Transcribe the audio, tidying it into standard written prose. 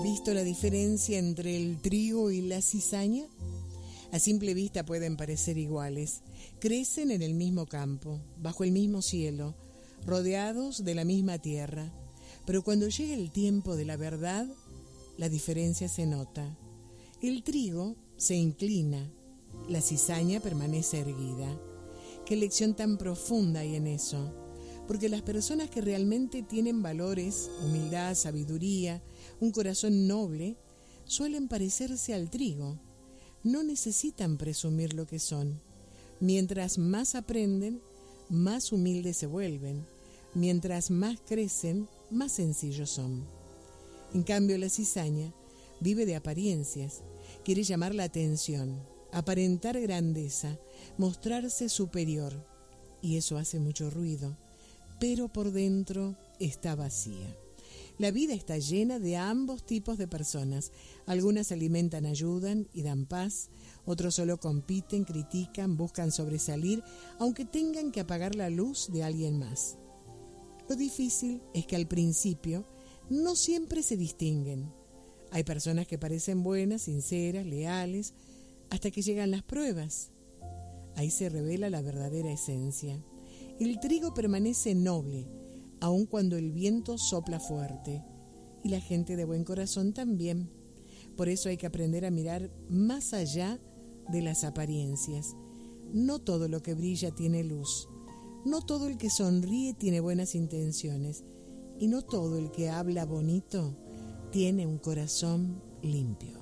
¿Visto la diferencia entre el trigo y la cizaña? A simple vista pueden parecer iguales. Crecen en el mismo campo, bajo el mismo cielo, rodeados de la misma tierra. Pero cuando llega el tiempo de la verdad, la diferencia se nota. El trigo se inclina, la cizaña permanece erguida. Qué lección tan profunda hay en eso. Porque las personas que realmente tienen valores, humildad, sabiduría, un corazón noble, suelen parecerse al trigo. No necesitan presumir lo que son. Mientras más aprenden, más humildes se vuelven. Mientras más crecen, más sencillos son. En cambio, la cizaña vive de apariencias, quiere llamar la atención, aparentar grandeza, mostrarse superior. Y eso hace mucho ruido, pero por dentro está vacía. La vida está llena de ambos tipos de personas. Algunas alimentan, ayudan y dan paz. Otros solo compiten, critican, buscan sobresalir, aunque tengan que apagar la luz de alguien más. Lo difícil es que al principio no siempre se distinguen. Hay personas que parecen buenas, sinceras, leales, hasta que llegan las pruebas. Ahí se revela la verdadera esencia. El trigo permanece noble, aun cuando el viento sopla fuerte, y la gente de buen corazón también. Por eso hay que aprender a mirar más allá de las apariencias. No todo lo que brilla tiene luz, no todo el que sonríe tiene buenas intenciones, y no todo el que habla bonito tiene un corazón limpio.